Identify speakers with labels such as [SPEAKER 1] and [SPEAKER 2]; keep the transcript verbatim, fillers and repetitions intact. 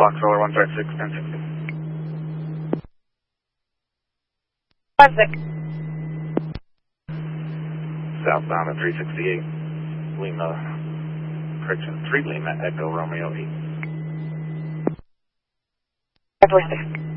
[SPEAKER 1] Fox Roller one five six, ten sixty.
[SPEAKER 2] Five six.
[SPEAKER 1] Southbound at three sixty-eight. Lima, correction, three Lima Echo Romeo eight.
[SPEAKER 2] Five four six.